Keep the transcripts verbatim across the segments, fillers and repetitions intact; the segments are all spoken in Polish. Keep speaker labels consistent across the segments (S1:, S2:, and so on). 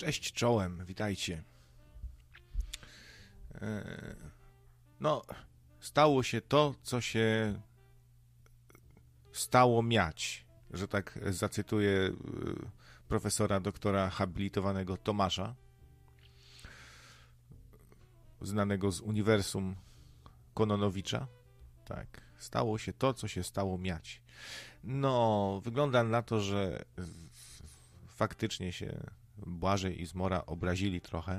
S1: Cześć czołem, witajcie. No, stało się to, co się stało miać, że tak zacytuję profesora doktora habilitowanego Tomasza, znanego z Uniwersum Kononowicza. Tak, stało się to, co się stało miać. No, wygląda na to, że faktycznie się Błażej i Zmora obrazili trochę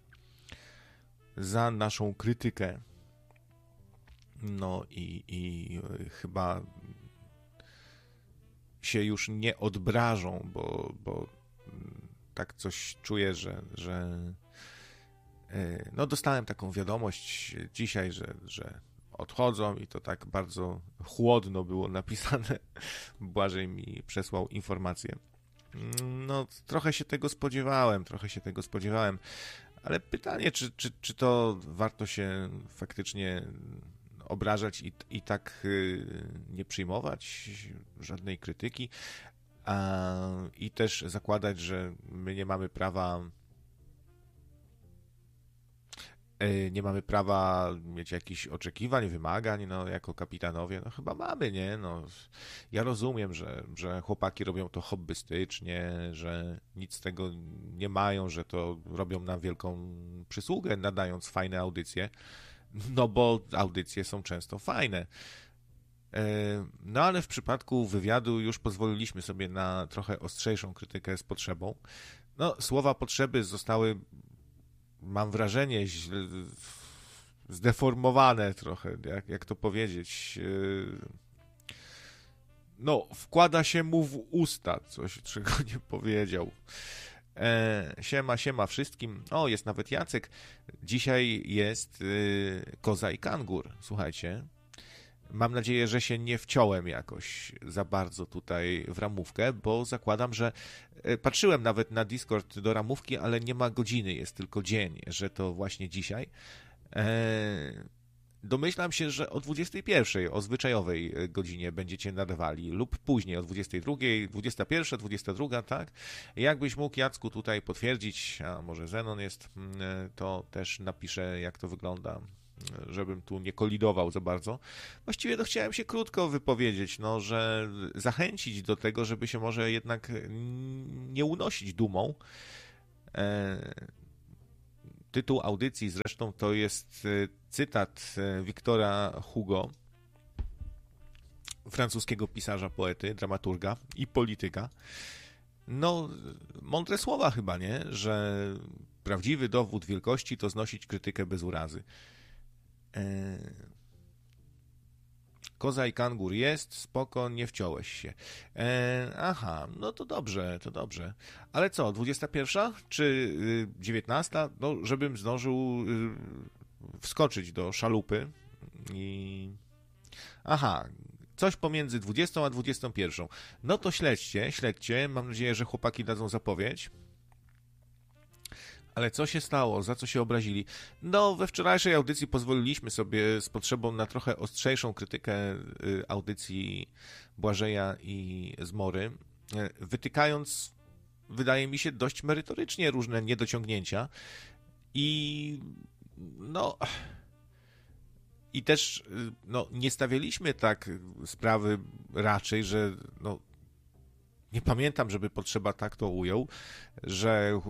S1: za naszą krytykę. No i, i chyba się już nie odbrażą, bo, bo tak coś czuję, że, że no dostałem taką wiadomość dzisiaj, że, że odchodzą i to tak bardzo chłodno było napisane. Błażej mi przesłał informację. No, trochę się tego spodziewałem, trochę się tego spodziewałem, ale pytanie, czy, czy, czy to warto się faktycznie obrażać i, i tak nie przyjmować żadnej krytyki, a, i też zakładać, że my nie mamy prawa nie mamy prawa mieć jakichś oczekiwań, wymagań, no, jako kapitanowie, no chyba mamy, nie, no, ja rozumiem, że, że chłopaki robią to hobbystycznie, że nic z tego nie mają, że to robią na wielką przysługę, nadając fajne audycje, no bo audycje są często fajne. No ale w przypadku wywiadu już pozwoliliśmy sobie na trochę ostrzejszą krytykę z potrzebą. No, słowa potrzeby zostały, mam wrażenie, zdeformowane trochę, jak, jak to powiedzieć. No, wkłada się mu w usta coś, czego nie powiedział. E, siema, siema wszystkim. O, jest nawet Jacek. Dzisiaj jest y, Koza i Kangur. Słuchajcie, mam nadzieję, że się nie wciąłem jakoś za bardzo tutaj w ramówkę, bo zakładam, że patrzyłem nawet na Discord do ramówki, ale nie ma godziny, jest tylko dzień, że to właśnie dzisiaj. Domyślam się, że o dwudziestej pierwszej, o zwyczajowej godzinie będziecie nadawali lub później o dwudziestej drugiej, dwudziesta pierwsza, dwudziesta druga, tak? Jakbyś mógł, Jacku, tutaj potwierdzić, a może Zenon jest, to też napiszę, jak to wygląda, żebym tu nie kolidował za bardzo. Właściwie to chciałem się krótko wypowiedzieć, no, że zachęcić do tego, żeby się może jednak nie unosić dumą. E, tytuł audycji zresztą to jest cytat Wiktora Hugo, francuskiego pisarza, poety, dramaturga i polityka. No, mądre słowa chyba, nie? Że prawdziwy dowód wielkości to znosić krytykę bez urazy. Koza i Kangur jest, spoko, nie wciąłeś się. E, aha, no to dobrze, to dobrze. Ale co, dwudziesta pierwsza czy dziewiętnasta? No, żebym zdążył y, wskoczyć do szalupy i... Aha, coś pomiędzy dwudziestą a dwudziestą pierwszą. No to śledźcie, śledźcie. Mam nadzieję, że chłopaki dadzą zapowiedź. Ale co się stało? Za co się obrazili? No, we wczorajszej audycji pozwoliliśmy sobie z potrzebą na trochę ostrzejszą krytykę audycji Błażeja i Zmory, wytykając, wydaje mi się, dość merytorycznie różne niedociągnięcia i no... I też no, nie stawialiśmy tak sprawy raczej, że no, nie pamiętam, żeby Potrzeba tak to ujął, że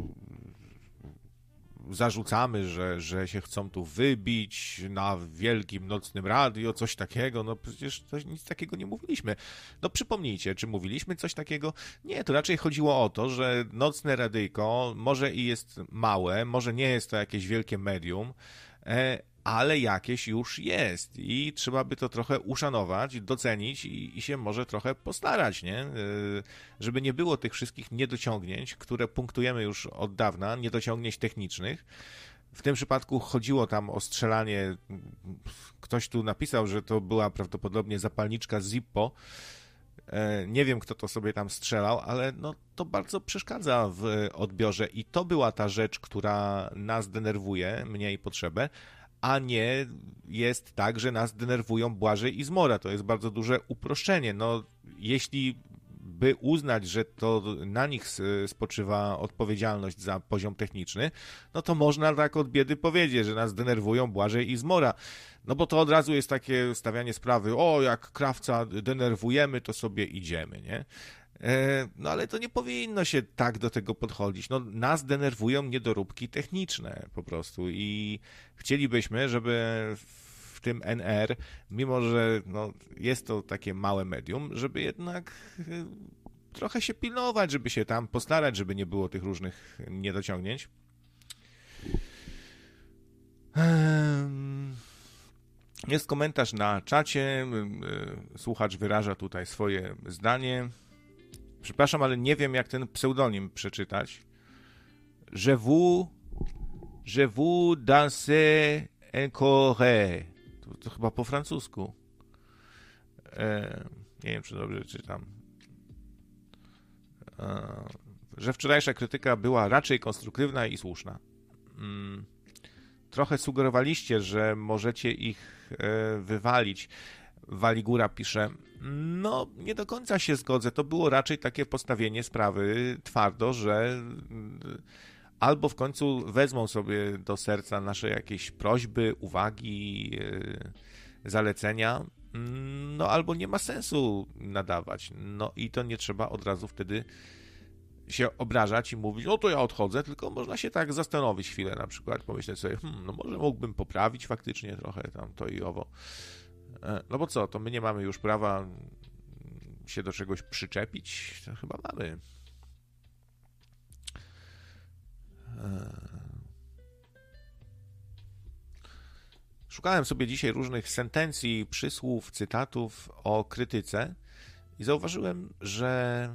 S1: zarzucamy, że, że się chcą tu wybić na wielkim nocnym radio, coś takiego, no przecież to, nic takiego nie mówiliśmy. No przypomnijcie, czy mówiliśmy coś takiego? Nie, to raczej chodziło o to, że nocne radyjko może i jest małe, może nie jest to jakieś wielkie medium, e, ale jakieś już jest i trzeba by to trochę uszanować, docenić i, i się może trochę postarać, nie? Żeby nie było tych wszystkich niedociągnięć, które punktujemy już od dawna, niedociągnięć technicznych. W tym przypadku chodziło tam o strzelanie, ktoś tu napisał, że to była prawdopodobnie zapalniczka Zippo. Nie wiem, kto to sobie tam strzelał, ale no, to bardzo przeszkadza w odbiorze i to była ta rzecz, która nas denerwuje, mnie i Potrzebę, a nie jest tak, że nas denerwują Błażej i Zmora. To jest bardzo duże uproszczenie. No, jeśli by uznać, że to na nich spoczywa odpowiedzialność za poziom techniczny, no to można tak od biedy powiedzieć, że nas denerwują Błażej i Zmora. No bo to od razu jest takie stawianie sprawy, o jak Krawca denerwujemy, to sobie idziemy, nie? No ale to nie powinno się tak do tego podchodzić. No, nas denerwują niedoróbki techniczne po prostu i chcielibyśmy, żeby w tym N R, mimo że no, jest to takie małe medium, żeby jednak trochę się pilnować, żeby się tam postarać, żeby nie było tych różnych niedociągnięć. Jest komentarz na czacie, słuchacz wyraża tutaj swoje zdanie. Przepraszam, ale nie wiem, jak ten pseudonim przeczytać. Je vous, je vous dansez encore. To, to chyba po francusku. E, nie wiem, czy dobrze czytam. E, że wczorajsza krytyka była raczej konstruktywna i słuszna. Mm, trochę sugerowaliście, że możecie ich e, wywalić. Waligura pisze, no nie do końca się zgodzę, to było raczej takie postawienie sprawy twardo, że albo w końcu wezmą sobie do serca nasze jakieś prośby, uwagi, zalecenia, no albo nie ma sensu nadawać, no i to nie trzeba od razu wtedy się obrażać i mówić, no to ja odchodzę, tylko można się tak zastanowić chwilę na przykład, pomyśleć sobie, hmm, no może mógłbym poprawić faktycznie trochę tam to i owo. No bo co, to my nie mamy już prawa się do czegoś przyczepić? To chyba mamy. Szukałem sobie dzisiaj różnych sentencji, przysłów, cytatów o krytyce i zauważyłem, że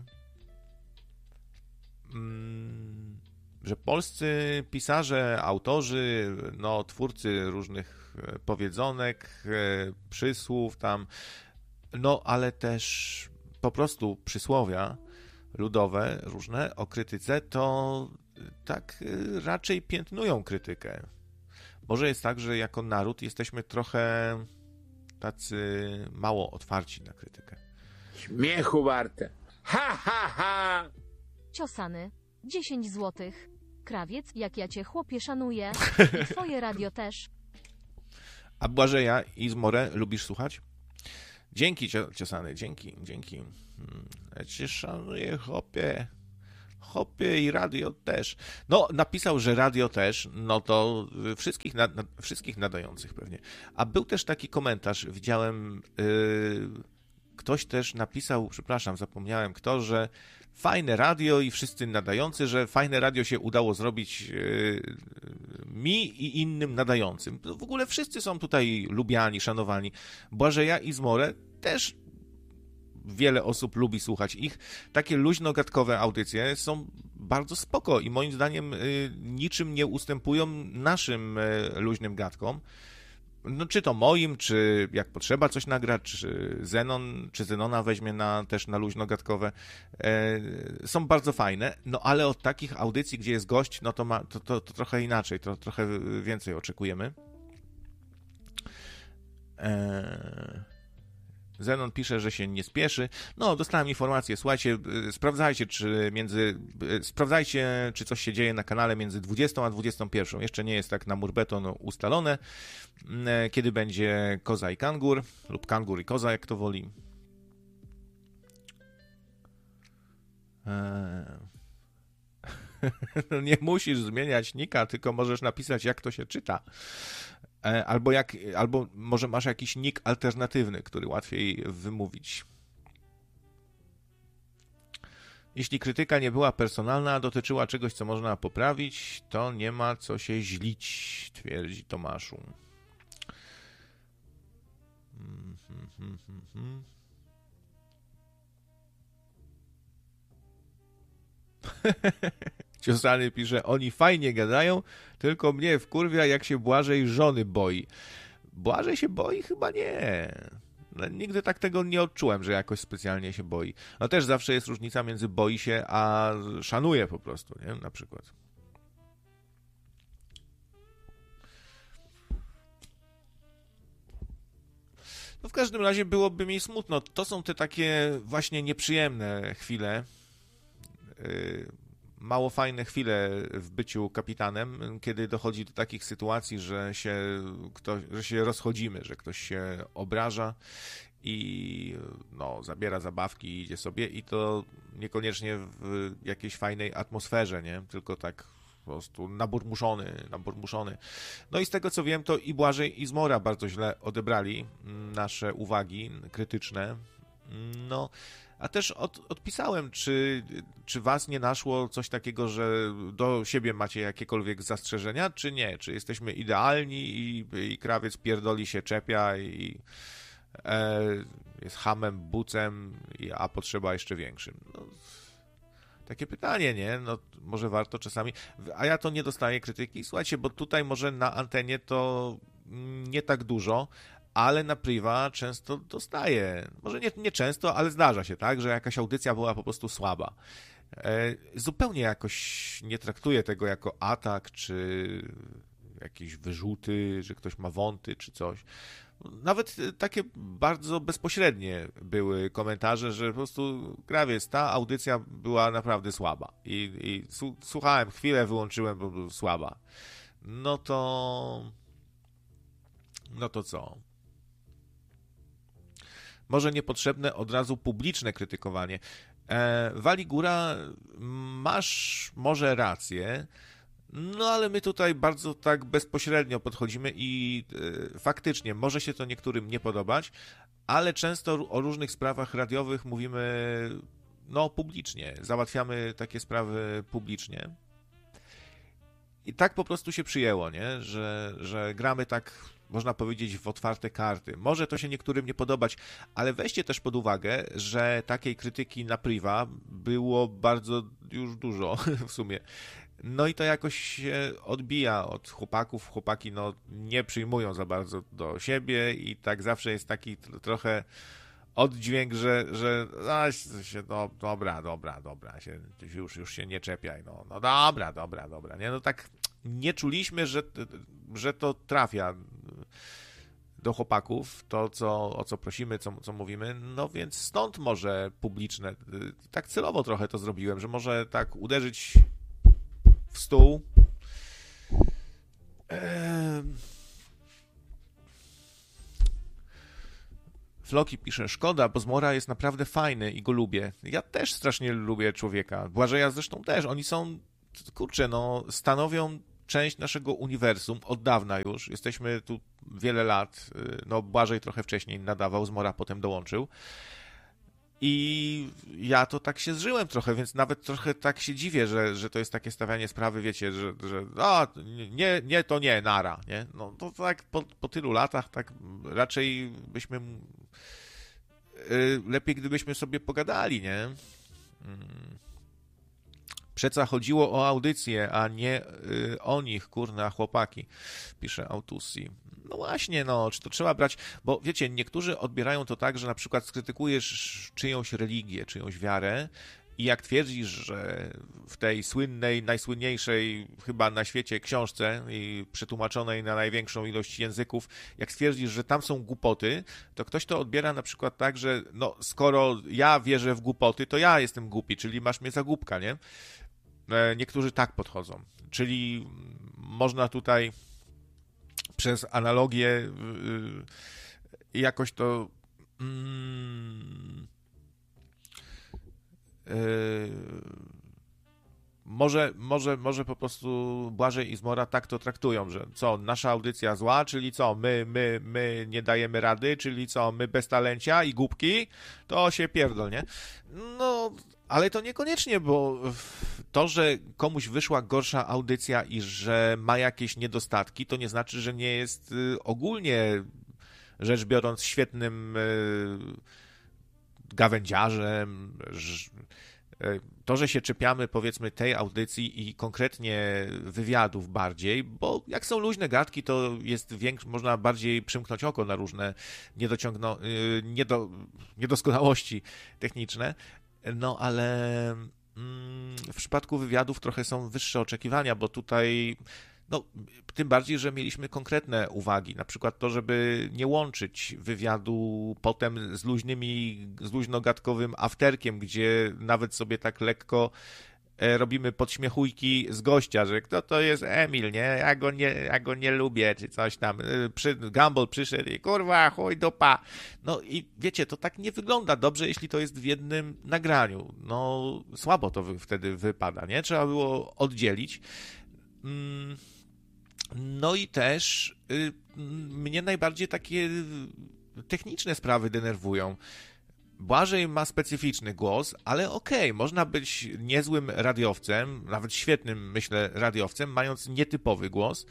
S1: mm, że polscy pisarze, autorzy, no, twórcy różnych powiedzonek, przysłów tam, no ale też po prostu przysłowia ludowe różne o krytyce, to tak raczej piętnują krytykę. Może jest tak, że jako naród jesteśmy trochę tacy mało otwarci na krytykę.
S2: Śmiechu warte. Ha, ha, ha!
S3: Ciosany. dziesięć złotych. Krawiec, jak ja cię chłopie szanuję. I twoje radio też.
S1: A Błażeja i Zmorę lubisz słuchać? Dzięki, Ciosany, dzięki, dzięki. Ja cię szanuję, chłopie. Chłopie i radio też. No, napisał, że radio też, no to wszystkich, nad, nad, wszystkich nadających pewnie. A był też taki komentarz, widziałem, yy, ktoś też napisał, przepraszam, zapomniałem kto, że fajne radio i wszyscy nadający, że fajne radio się udało zrobić yy, mi i innym nadającym. W ogóle wszyscy są tutaj lubiani, szanowani. Błażeja i Zmorę też wiele osób lubi słuchać ich. Takie luźno-gadkowe audycje są bardzo spoko i moim zdaniem yy, niczym nie ustępują naszym yy, luźnym gadkom. No, czy to moim, czy jak potrzeba coś nagrać, czy Zenon, czy Zenona weźmie na, też na luźno-gadkowe, e, są bardzo fajne, no ale od takich audycji, gdzie jest gość, no to, ma, to, to, to trochę inaczej, to trochę więcej oczekujemy. E, Zenon pisze, że się nie spieszy. No, dostałem informację, słuchajcie, sprawdzajcie, czy między, sprawdzajcie, czy coś się dzieje na kanale między dwudziestą a dwudziestą pierwszą. Jeszcze nie jest tak na murbeton ustalone, kiedy będzie Koza i Kangur, lub Kangur i Koza, jak to woli. Nie musisz zmieniać nika, tylko możesz napisać, jak to się czyta. Albo, jak, albo może masz jakiś nick alternatywny, który łatwiej wymówić. Jeśli krytyka nie była personalna, a dotyczyła czegoś, co można poprawić, to nie ma co się źlić, twierdzi Tomaszu. Ciosany pisze, oni fajnie gadają, tylko mnie wkurwia, jak się Błażej żony boi. Błażej się boi? Chyba nie. No, nigdy tak tego nie odczułem, że jakoś specjalnie się boi. No też zawsze jest różnica między boi się, a szanuje po prostu, nie? Na przykład. No w każdym razie byłoby mi smutno. To są te takie właśnie nieprzyjemne chwile, yy, mało fajne chwile w byciu kapitanem, kiedy dochodzi do takich sytuacji, że się, ktoś, że się rozchodzimy, że ktoś się obraża i no, zabiera zabawki i idzie sobie, i to niekoniecznie w jakiejś fajnej atmosferze, nie? Tylko tak po prostu naburmuszony, naburmuszony. No i z tego co wiem, to i Błażej, i Zmora bardzo źle odebrali nasze uwagi krytyczne. No, a też od, odpisałem, czy, czy was nie naszło coś takiego, że do siebie macie jakiekolwiek zastrzeżenia, czy nie? Czy jesteśmy idealni i, i krawiec pierdoli się czepia i e, jest hamem, bucem, a potrzeba jeszcze większym? No, takie pytanie, nie? No, może warto czasami... A ja to nie dostaję krytyki. Słuchajcie, bo tutaj może na antenie to nie tak dużo, ale na priwa często dostaję. Może nie, nie często, ale zdarza się, tak? Że jakaś audycja była po prostu słaba. E, zupełnie jakoś nie traktuję tego jako atak, czy jakieś wyrzuty, że ktoś ma wąty, czy coś. Nawet takie bardzo bezpośrednie były komentarze, że po prostu krawiec, ta audycja była naprawdę słaba. I, i słuchałem chwilę, wyłączyłem, bo była słaba. No to... No to co? Może niepotrzebne od razu publiczne krytykowanie. E, Wali Góra, masz może rację, no ale my tutaj bardzo tak bezpośrednio podchodzimy i e, faktycznie może się to niektórym nie podobać, ale często o różnych sprawach radiowych mówimy no publicznie, załatwiamy takie sprawy publicznie. I tak po prostu się przyjęło, nie? Że, że gramy tak, można powiedzieć, w otwarte karty. Może to się niektórym nie podobać, ale weźcie też pod uwagę, że takiej krytyki na priwa było bardzo już dużo w sumie. No i to jakoś się odbija od chłopaków. Chłopaki no nie przyjmują za bardzo do siebie i tak zawsze jest taki trochę oddźwięk, że, że a, się, no, dobra, dobra, dobra, się, już, już się nie czepiaj, no, no dobra, dobra, dobra, nie, no tak nie czuliśmy, że, że to trafia do chłopaków, to co, o co prosimy, co, co mówimy, no więc stąd może publiczne, tak celowo trochę to zrobiłem, że może tak uderzyć w stół. Eee... Floki pisze, szkoda, bo Zmora jest naprawdę fajny i go lubię. Ja też strasznie lubię człowieka. Błażeja zresztą też. Oni są, kurczę, no, stanowią część naszego uniwersum od dawna już. Jesteśmy tu wiele lat. No, Błażej trochę wcześniej nadawał, Zmora potem dołączył. I ja to tak się zżyłem trochę, więc nawet trochę tak się dziwię, że, że to jest takie stawianie sprawy, wiecie, że, że a, nie, nie, to nie, nara, nie? No to tak po, po tylu latach tak raczej byśmy yy, lepiej gdybyśmy sobie pogadali, nie? Hmm. Przeca chodziło o audycję, a nie yy, o nich, kurna, chłopaki, pisze Autusi. No właśnie, no, czy to trzeba brać, bo wiecie, niektórzy odbierają to tak, że na przykład skrytykujesz czyjąś religię, czyjąś wiarę i jak twierdzisz, że w tej słynnej, najsłynniejszej chyba na świecie książce i przetłumaczonej na największą ilość języków, jak stwierdzisz, że tam są głupoty, to ktoś to odbiera na przykład tak, że no, skoro ja wierzę w głupoty, to ja jestem głupi, czyli masz mnie za głupka, nie? Niektórzy tak podchodzą, czyli można tutaj przez analogię yy, jakoś to yy, yy, może, może, może po prostu Błażej i Zmora tak to traktują, że co, nasza audycja zła, czyli co, my, my, my nie dajemy rady, czyli co, my bez talencia i głupki, to się pierdol, nie? No, ale to niekoniecznie, bo to, że komuś wyszła gorsza audycja i że ma jakieś niedostatki, to nie znaczy, że nie jest ogólnie rzecz biorąc świetnym gawędziarzem. To, że się czepiamy powiedzmy tej audycji i konkretnie wywiadów bardziej, bo jak są luźne gadki, to jest większy, można bardziej przymknąć oko na różne niedociągno, niedo, niedoskonałości techniczne. No ale mm, w przypadku wywiadów trochę są wyższe oczekiwania, bo tutaj No, tym bardziej, że mieliśmy konkretne uwagi, na przykład to, żeby nie łączyć wywiadu potem z luźnymi, z luźnogadkowym afterkiem, gdzie nawet sobie tak lekko robimy podśmiechujki z gościa, że kto to jest Emil, nie? Ja go nie, ja go nie lubię, czy coś tam. Przy, Gumball przyszedł i kurwa, chuj dupa. No i wiecie, to tak nie wygląda dobrze, jeśli to jest w jednym nagraniu. No, słabo to wy, wtedy wypada, nie? Trzeba było oddzielić. No i też y, mnie najbardziej takie techniczne sprawy denerwują. Błażej ma specyficzny głos, ale okej, okay, można być niezłym radiowcem, nawet świetnym, myślę, radiowcem, mając nietypowy głos.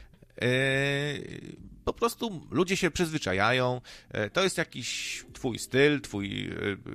S1: Po prostu ludzie się przyzwyczajają, to jest jakiś twój styl, twój,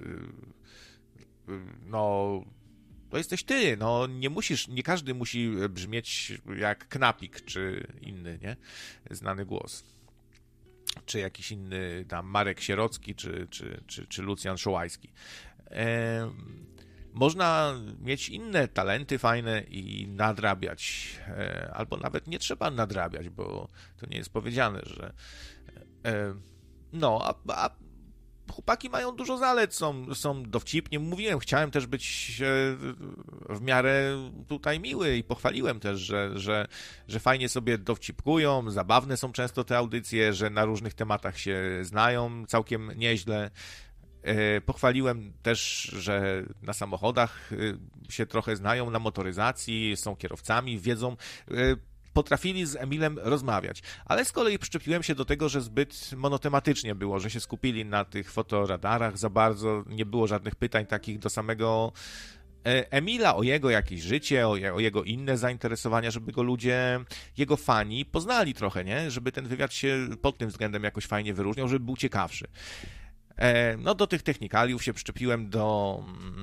S1: no, to jesteś ty, no, nie musisz, nie każdy musi brzmieć jak Knapik, czy inny, nie, znany głos. Czy jakiś inny tam Marek Sierocki, czy, czy, czy, czy Lucjan Szołajski. E, można mieć inne talenty fajne i nadrabiać, e, albo nawet nie trzeba nadrabiać, bo to nie jest powiedziane, że e, no, a, a chłopaki mają dużo zalet, są, są dowcipni. Mówiłem, chciałem też być w miarę tutaj miły i pochwaliłem też, że, że, że fajnie sobie dowcipkują, zabawne są często te audycje, że na różnych tematach się znają całkiem nieźle. Pochwaliłem też, że na samochodach się trochę znają, na motoryzacji, są kierowcami, wiedzą, potrafili z Emilem rozmawiać. Ale z kolei przyczepiłem się do tego, że zbyt monotematycznie było, że się skupili na tych fotoradarach za bardzo, nie było żadnych pytań takich do samego Emila, o jego jakieś życie, o jego inne zainteresowania, żeby go ludzie, jego fani poznali trochę, nie? Żeby ten wywiad się pod tym względem jakoś fajnie wyróżniał, żeby był ciekawszy. No do tych technikaliów się przyczepiłem do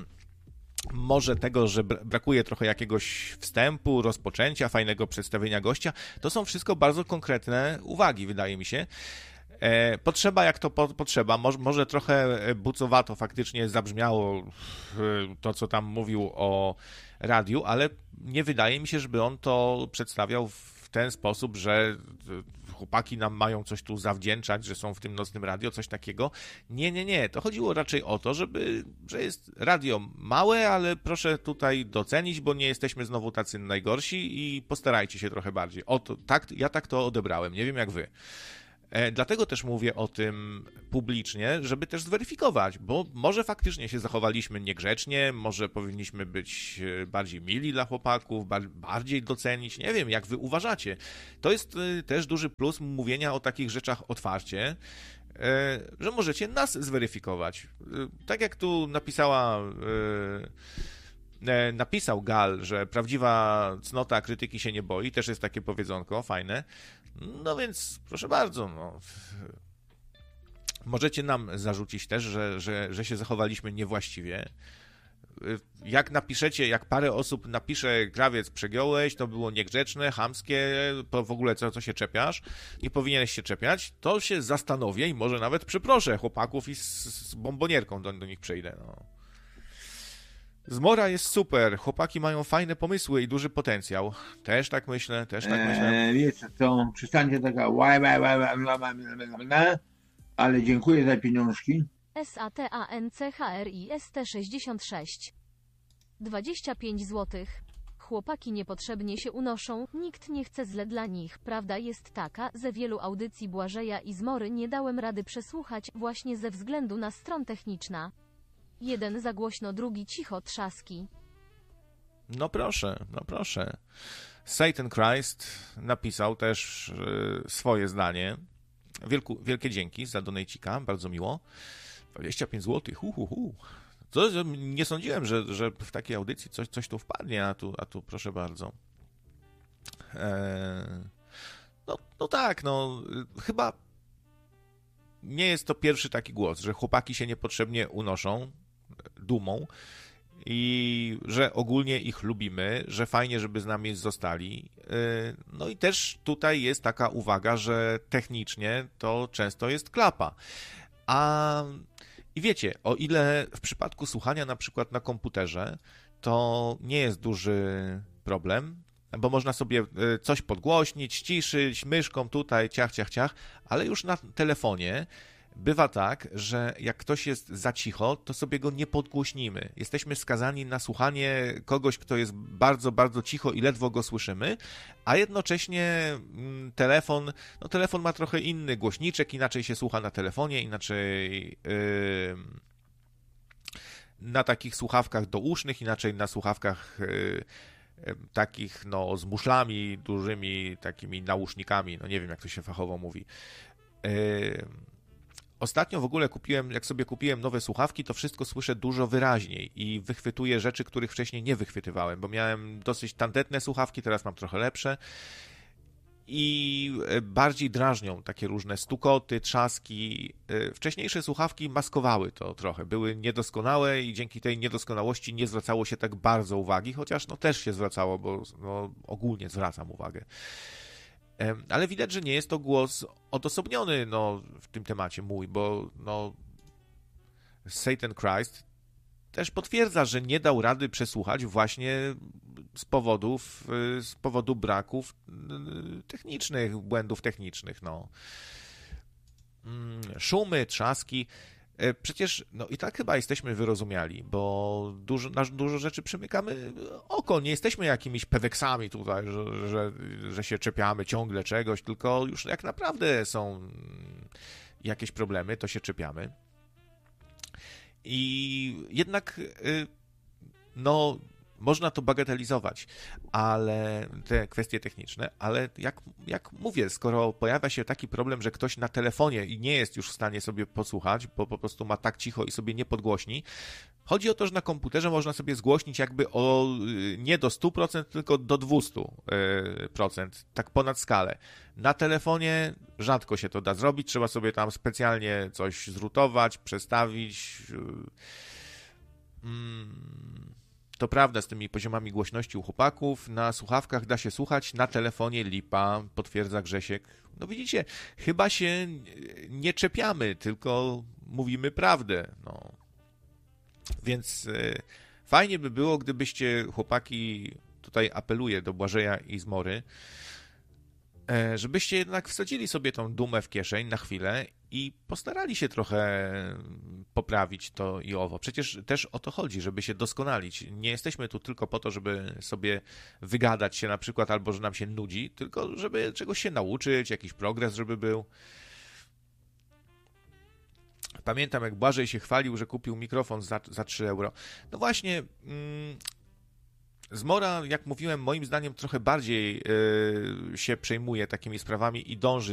S1: może tego, że brakuje trochę jakiegoś wstępu, rozpoczęcia, fajnego przedstawienia gościa. To są wszystko bardzo konkretne uwagi, wydaje mi się. Potrzeba jak to po, potrzeba. Może, może trochę bucowato faktycznie zabrzmiało to, co tam mówił o radiu, ale nie wydaje mi się, żeby on to przedstawiał w ten sposób, że chłopaki nam mają coś tu zawdzięczać, że są w tym nocnym radio, coś takiego. Nie, nie, nie. To chodziło raczej o to, żeby, że jest radio małe, ale proszę tutaj docenić, bo nie jesteśmy znowu tacy najgorsi i postarajcie się trochę bardziej. O to, tak, ja tak to odebrałem. Nie wiem jak wy. E, dlatego też mówię o tym publicznie, żeby też zweryfikować, bo może faktycznie się zachowaliśmy niegrzecznie, może powinniśmy być bardziej mili dla chłopaków, bar- bardziej docenić, nie wiem, jak wy uważacie. To jest e, też duży plus mówienia o takich rzeczach otwarcie, e, że możecie nas zweryfikować. E, tak jak tu napisała... E, napisał Gal, że prawdziwa cnota krytyki się nie boi, też jest takie powiedzonko, fajne. No więc, proszę bardzo, no. Możecie nam zarzucić też, że, że, że się zachowaliśmy niewłaściwie. Jak napiszecie, jak parę osób napisze krawiec przegiąłeś, to było niegrzeczne, chamskie, to w ogóle co, co się czepiasz, nie powinieneś się czepiać, to się zastanowię i może nawet przeproszę chłopaków i z, z bombonierką do, do nich przejdę, no. Zmora jest super, chłopaki mają fajne pomysły i duży potencjał. Też tak myślę, też tak myślę.
S2: Eee, wiecie, to przestańcie taka łaj, łaj, łaj, łaj, łaj, łaj, łaj, ale dziękuję za pieniążki.
S3: S A T A N C H R I S T sześćdziesiąt sześć. dwadzieścia pięć złotych. Chłopaki niepotrzebnie się unoszą, nikt nie chce źle dla nich. Prawda jest taka, że wielu audycji Błażeja i Zmory nie dałem rady przesłuchać, właśnie ze względu na stronę techniczną. Jeden za głośno, drugi cicho, trzaski.
S1: No proszę, no proszę. Satan Christ napisał też y, swoje zdanie. Wielku, wielkie dzięki za donejcika, bardzo miło. dwadzieścia pięć złotych, hu, hu, hu. To, że nie sądziłem, że, że w takiej audycji coś, coś tu wpadnie, a tu, a tu proszę bardzo. Eee, no, no tak, no chyba nie jest to pierwszy taki głos, że chłopaki się niepotrzebnie unoszą dumą i że ogólnie ich lubimy, że fajnie, żeby z nami zostali. No i też tutaj jest taka uwaga, że technicznie to często jest klapa. A i wiecie, o ile w przypadku słuchania na przykład na komputerze to nie jest duży problem, bo można sobie coś podgłośnić, ściszyć, myszką tutaj, ciach, ciach, ciach, ale już na telefonie bywa tak, że jak ktoś jest za cicho, to sobie go nie podgłośnimy. Jesteśmy skazani na słuchanie kogoś, kto jest bardzo, bardzo cicho i ledwo go słyszymy, a jednocześnie telefon, no telefon ma trochę inny głośniczek, inaczej się słucha na telefonie, inaczej yy, na takich słuchawkach dousznych, inaczej na słuchawkach yy, takich no z muszlami dużymi, takimi nausznikami, no nie wiem jak to się fachowo mówi. Yy, Ostatnio w ogóle kupiłem, jak sobie kupiłem nowe słuchawki, to wszystko słyszę dużo wyraźniej i wychwytuję rzeczy, których wcześniej nie wychwytywałem, bo miałem dosyć tandetne słuchawki, teraz mam trochę lepsze i bardziej drażnią takie różne stukoty, trzaski. Wcześniejsze słuchawki maskowały to trochę, były niedoskonałe i dzięki tej niedoskonałości nie zwracało się tak bardzo uwagi, chociaż no też się zwracało, bo no, ogólnie zwracam uwagę. Ale widać, że nie jest to głos odosobniony no, w tym temacie mój, bo no, Satan Christ też potwierdza, że nie dał rady przesłuchać właśnie z powodów, z powodu braków technicznych, błędów technicznych. No. Szumy, trzaski. Przecież no i tak chyba jesteśmy wyrozumiali, bo dużo, na dużo rzeczy przymykamy oko. Nie jesteśmy jakimiś peweksami tutaj, że, że, że się czepiamy ciągle czegoś, tylko już jak naprawdę są jakieś problemy, to się czepiamy. I jednak no można to bagatelizować, ale te kwestie techniczne, ale jak, jak mówię, skoro pojawia się taki problem, że ktoś na telefonie i nie jest już w stanie sobie posłuchać, bo po prostu ma tak cicho i sobie nie podgłośni, chodzi o to, że na komputerze można sobie zgłośnić jakby o nie do stu procent, tylko do dwustu procent, tak ponad skalę. Na telefonie rzadko się to da zrobić, trzeba sobie tam specjalnie coś zrutować, przestawić. Hmm. To prawda z tymi poziomami głośności u chłopaków, na słuchawkach da się słuchać, na telefonie lipa, potwierdza Grzesiek. No widzicie, chyba się nie czepiamy, tylko mówimy prawdę. No. Więc y, fajnie by było, gdybyście chłopaki, tutaj apeluję do Błażeja i Zmory, y, żebyście jednak wsadzili sobie tą dumę w kieszeń na chwilę i postarali się trochę poprawić to i owo. Przecież też o to chodzi, żeby się doskonalić. Nie jesteśmy tu tylko po to, żeby sobie wygadać się na przykład, albo że nam się nudzi, tylko żeby czegoś się nauczyć, jakiś progres, żeby był. Pamiętam, jak Błażej się chwalił, że kupił mikrofon za, za trzy euro. No właśnie, mm, Zmora, jak mówiłem, moim zdaniem trochę bardziej yy, się przejmuje takimi sprawami i dąży